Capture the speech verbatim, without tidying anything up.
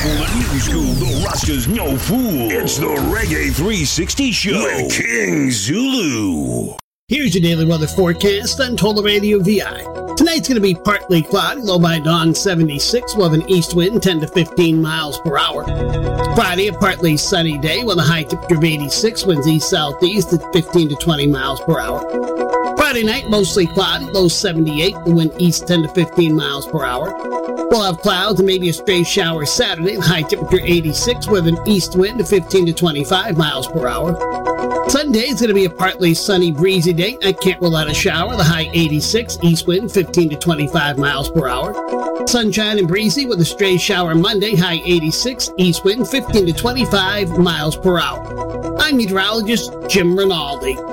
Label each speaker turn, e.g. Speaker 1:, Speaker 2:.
Speaker 1: school and new school, the Rastas no fool. It's the Reggae three sixty Show with King Zulu.
Speaker 2: Here's your daily weather forecast on Total Radio V I. Tonight's going to be partly cloudy, low by dawn seventy-six. We'll have an east wind ten to fifteen miles per hour. Friday, a partly sunny day with a high temperature of eighty-six, winds east-southeast at fifteen to twenty miles per hour. Friday night, mostly cloudy, low seventy-eight, the wind east ten to fifteen miles per hour. We'll have clouds and maybe a stray shower Saturday, high temperature eighty-six with an east wind of fifteen to twenty-five miles per hour. Sunday is going to be a partly sunny, breezy day. I can't rule out a shower. The high eighty-six, east wind fifteen to twenty-five miles per hour. Sunshine and breezy with a stray shower Monday, high eighty-six, east wind fifteen to twenty-five miles per hour. I'm meteorologist Jim Rinaldi.